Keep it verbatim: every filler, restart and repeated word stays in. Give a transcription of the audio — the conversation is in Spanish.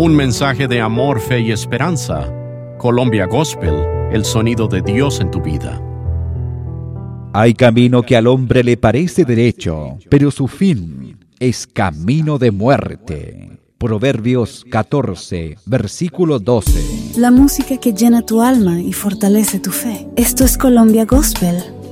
Un mensaje de amor, fe y esperanza. Colombia Gospel, el sonido de Dios en tu vida. Hay camino que al hombre le parece derecho, pero su fin es camino de muerte. Proverbios catorce, versículo doce. La música que llena tu alma y fortalece tu fe. Esto es Colombia Gospel